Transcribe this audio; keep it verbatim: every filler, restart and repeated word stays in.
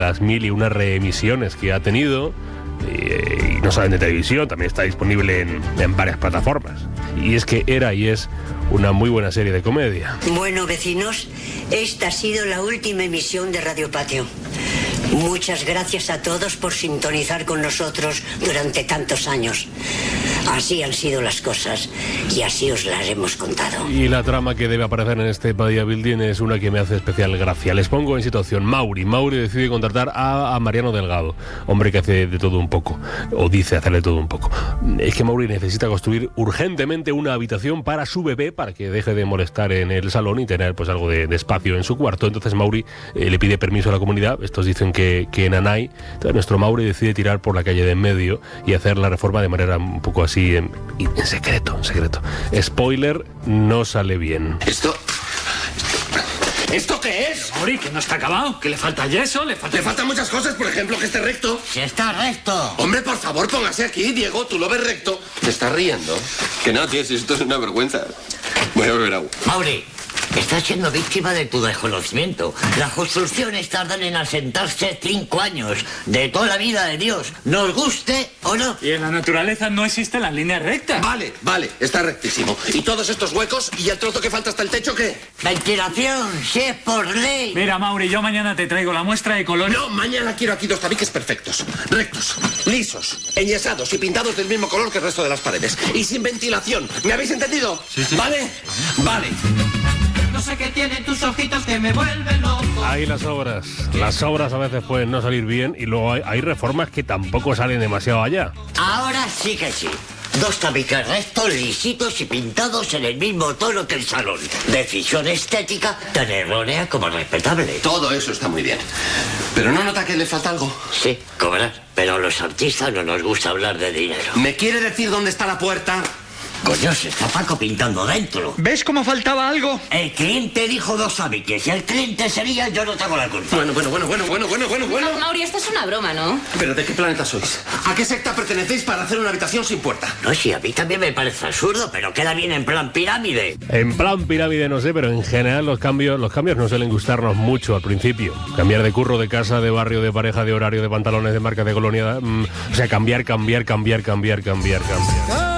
las mil y una reemisiones que ha tenido, y, y no solamente de televisión, también está disponible en, en varias plataformas. Y es que era y es una muy buena serie de comedia. Bueno, vecinos, esta ha sido la última emisión de Radio Patio. Muchas gracias a todos por sintonizar con nosotros durante tantos años. Así han sido las cosas y así os las hemos contado. Y la trama que debe aparecer en este Padilla Building es una que me hace especial gracia. Les pongo en situación. Mauri. Mauri decide contratar a, a Mariano Delgado, hombre que hace de todo un poco, o dice hacer de todo un poco. Es que Mauri necesita construir urgentemente una habitación para su bebé, para que deje de molestar en el salón y tener pues algo de, de espacio en su cuarto. Entonces Mauri eh, le pide permiso a la comunidad. Estos dicen que, que en Anay. Entonces nuestro Mauri decide tirar por la calle de en medio y hacer la reforma de manera un poco así Sí, en, en secreto, en secreto. Spoiler, no sale bien. Esto... ¿Esto qué es? Mauri, que no está acabado, que le falta yeso, le falta... Le faltan muchas cosas, por ejemplo, que esté recto. ¡Si está recto! Hombre, por favor, póngase aquí, Diego, tú lo ves recto. ¿Te estás riendo? Que no, tío, si esto es una vergüenza. Voy a beber agua. Mauri, estás siendo víctima de tu desconocimiento. Las construcciones tardan en asentarse cinco años. De toda la vida de Dios, nos guste o no. Y en la naturaleza no existen las líneas rectas. Vale, vale, está rectísimo. ¿Y todos estos huecos y el trozo que falta hasta el techo qué? Ventilación, si es por ley. Mira, Mauri, yo mañana te traigo la muestra de color. No, mañana quiero aquí dos tabiques perfectos, rectos, lisos, enyesados y pintados del mismo color que el resto de las paredes. Y sin ventilación. ¿Me habéis entendido? Sí, sí. ¿Vale? Vale. No sé qué tienen tus ojitos que me vuelven loco. Hay las obras. Las obras a veces pueden no salir bien y luego hay, hay reformas que tampoco salen demasiado allá. Ahora sí que sí. Dos tabiques rectos, lisitos y pintados en el mismo tono que el salón. Decisión estética tan errónea como respetable. Todo eso está muy bien. ¿Pero no nota que le falta algo? Sí, cobrar. Pero a los artistas no nos gusta hablar de dinero. ¿Me quiere decir dónde está la puerta? Coño, se está Paco pintando dentro. ¿Ves cómo faltaba algo? El cliente dijo dos tabiques. Si el cliente sería, yo no tengo la culpa. Bueno, bueno, bueno, bueno, bueno, bueno, bueno, bueno. Mauri, esto es una broma, ¿no? ¿Pero de qué planeta sois? ¿A qué secta pertenecéis para hacer una habitación sin puerta? No, sí, a mí también me parece absurdo, pero queda bien en plan pirámide. En plan pirámide no sé, pero en general los cambios, los cambios no suelen gustarnos mucho al principio. Cambiar de curro, de casa, de barrio, de pareja, de horario, de pantalones, de marca, de colonia. Mmm, o sea, cambiar, cambiar, cambiar, cambiar, cambiar, cambiar.